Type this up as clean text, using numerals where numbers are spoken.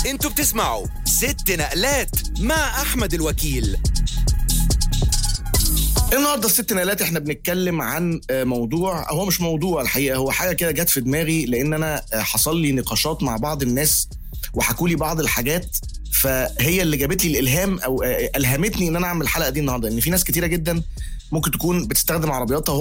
انتوا بتسمعوا 6 نقلات مع أحمد الوكيل. النهارده الست نقلات احنا بنتكلم عن موضوع، هو مش موضوع الحقيقه، هو حاجه كده جت في دماغي لان انا حصل لي نقاشات مع بعض الناس وحكوا لي بعض الحاجات، فهي اللي جابت لي الالهام او الهمتني ان انا اعمل الحلقه دي النهارده. ان في ناس كتيره جدا ممكن تكون بتستخدم عربياتها